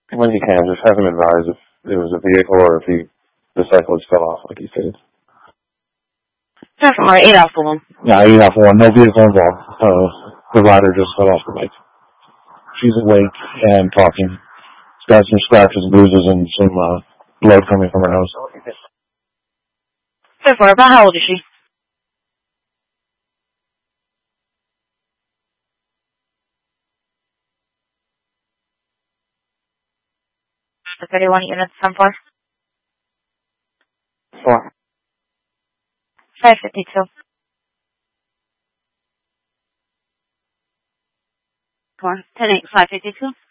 When you can, just have him advise if it was a vehicle or if the cyclist fell off, like he said. 10-4, 8 Alpha 1. Yeah, 8 Alpha 1, no vehicle involved. The rider just fell off the bike. She's awake and talking. She's got some scratches, bruises, and some blood coming from her nose. 10-4, about how old is she? 31 units, 10-4. 4. 552. 4. 10-8, 552.